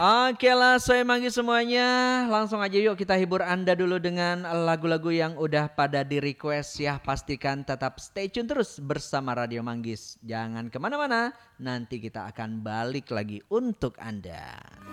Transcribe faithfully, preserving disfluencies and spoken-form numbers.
Oke lah, Soe Manggis semuanya. Langsung aja yuk kita hibur Anda dulu dengan lagu-lagu yang udah pada di-request ya. Pastikan tetap stay tune terus bersama Radio Manggis. Jangan kemana-mana, nanti kita akan balik lagi untuk Anda.